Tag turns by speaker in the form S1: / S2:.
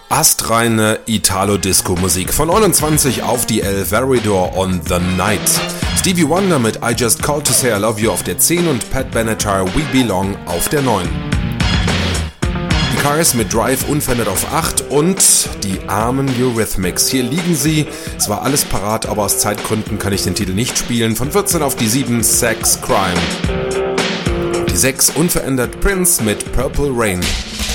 S1: Astreine Italo-Disco-Musik von 29 auf die 11, Veridor on the Night. Stevie Wonder mit I Just Called to Say I Love You auf der 10 und Pat Benatar We Belong auf der 9. Die Cars mit Drive unverändert auf 8 und die armen Eurythmics. Hier liegen sie. Es war alles parat, aber aus Zeitgründen kann ich den Titel nicht spielen. Von 14 auf die 7, Sex Crime. Die 6 unverändert Prince mit Purple Rain.